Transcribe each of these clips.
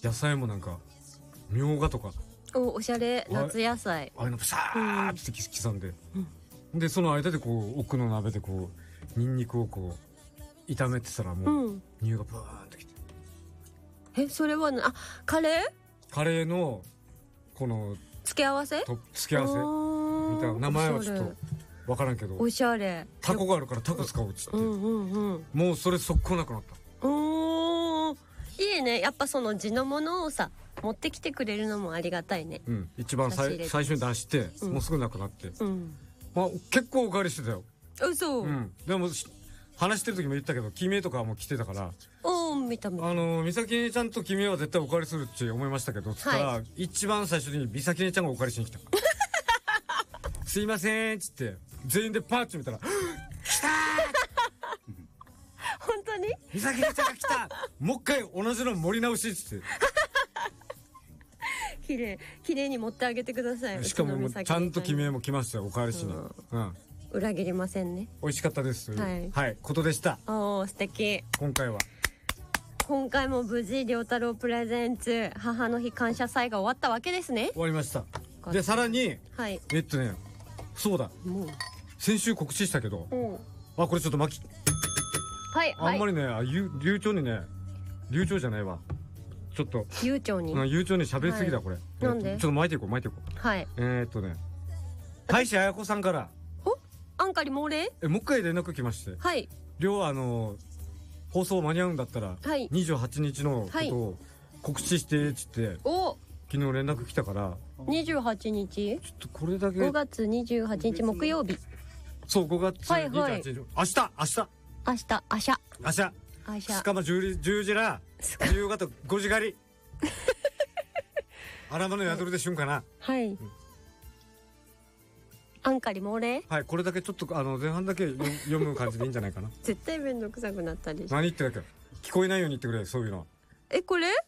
野菜もなんかみょうがとかおしゃれ夏野菜ああいうのさーって刻んで、でその間でこう奥の鍋でこうニンニクをこう炒めてたらもう匂いがブーンってきて、 それはカレーのこの付け合わせ付け合わせみたいな名前はちょっと分からんけど、 おしゃれタコがあるからタコ使おうっつって、もうそれ速攻なくなった。 いいね。やっぱその地のものをさ持ってきてくれるのもありがたいね。 一番最初に出して、もうすぐなくなって、まあ結構おかわりしてたよ。 嘘。 でも話してる時も言ったけど君とかはもう来てたから、 見た美咲姉ちゃんと君は絶対おかわりするって思いましたけどつったら、一番最初に美咲姉ちゃんがおかわりしに来たすいませんっつって全員でパーチ見たら来たー本当に美咲姉ちゃんが来たもう一回同じの盛り直しっつって綺麗に持ってあげてください。 しかもちゃんと君も来ましたよ、おかわりしに。 裏切りませんね。 美味しかったですということでした。 素敵。 今回も無事良太郎プレゼンツ母の日感謝祭が終わったわけですね。 終わりました。でさらにそうだ、先週告知したけど、これちょっとあんまりね流暢にね、流暢じゃないわ、ちょっと悠長に喋りすぎだこれ。 なんで？ ちょっと巻いていこう。大志綾子さんからアンカリ漏れもう一回連絡来まして、放送間に合うんだったら28日のことを告知してっつって昨日連絡来たから、 28日ちょっとこれだけ 5月28日木曜日、 そう5月28日、明日しかも10時ら夕方5時狩り荒間の宿りでしゅんかな。 アンカリ漏れ。 これだけちょっと前半だけ読む感じでいいんじゃないかな絶対めんどくさくなったでしょ。 何言ってるだけ聞こえないように言ってくれ、そういうのは。 これ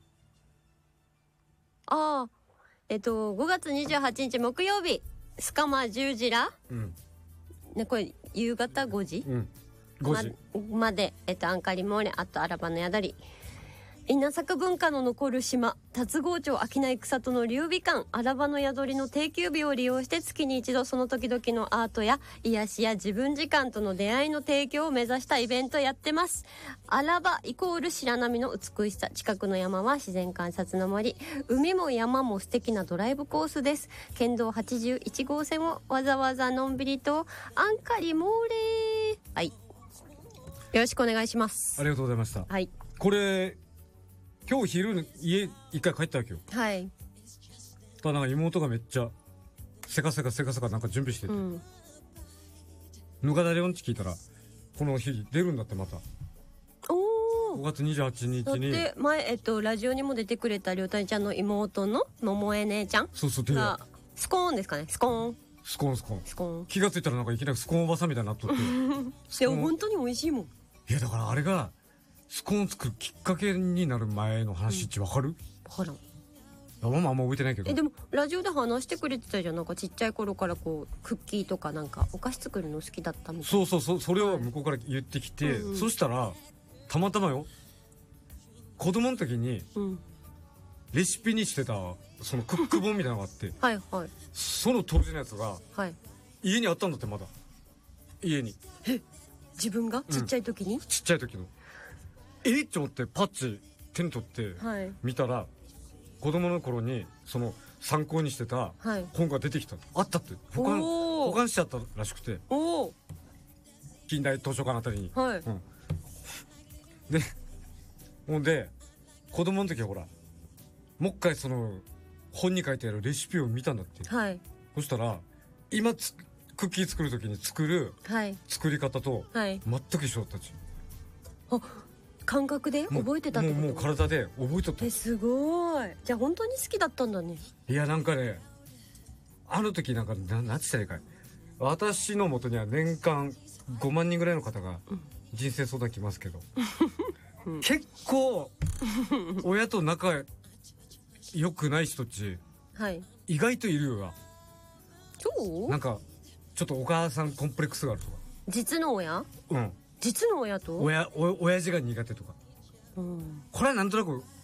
5月28日木曜日スカマ10時らこれ夕方5時までアンカリ漏れ、あと荒場の宿り、稲作文化の残る島龍郷町商い草戸の劉備館荒場の宿りの定休日を利用して月に一度その時々のアートや癒しや自分時間との出会いの提供を目指したイベントやってます。荒場イコール白波の美しさ、近くの山は自然観察の森、海も山も素敵なドライブコースです。県道81号線をわざわざのんびりとアンカリモーレー。よろしくお願いします。 ありがとうございました。これ今日昼に家一回帰ったわけよ。なんか妹がめっちゃせかせかなんか準備してて、ぬかだれ音痴聞いたらこの日出るんだって。また5月28日にだって前ラジオにも出てくれたりょうたにちゃんの妹の桃江姉ちゃんがスコーンですかね。スコーン気がついたらなんかいきなりスコーンおばさんみたいになっとってでも本当に美味しいもん。 いやだからあれがスコーン作るきっかけになる前の話ってわかる？ わからん。 ママあんま覚えてないけど。 でもラジオで話してくれてたじゃん。なんかちっちゃい頃からこうクッキーとかなんかお菓子作るの好きだったみたいな。 それを向こうから言ってきて、そしたらたまたまよ、子供の時にレシピにしてたそのクック本みたいなのがあってその当時のやつが家にあったんだって。まだ家に。 自分がちっちゃい時に？ ちっちゃい時のって思ってパッチ手に取って見たら、子供の頃にその参考にしてた本が出てきた。あったって保管しちゃったらしくて、近代図書館あたりに。でほんで子供の時はほらもう一回その本に書いてあるレシピを見たんだって。そしたら今クッキー作る時に作る作り方と全く一緒だったし。 感覚で覚えてたってこと？ もう体で覚えとった。 すごい。じゃあ本当に好きだったんだね。 いやなんかね、あの時なんかなんて言ったらいいかい、私の元には年間5万人ぐらいの方が人生相談来ますけど、結構親と仲良くない人っち意外といるよな。なんかちょっとお母さんコンプレックスがあるとか。 実の親？実の親と親父が苦手とか、これはなんとなく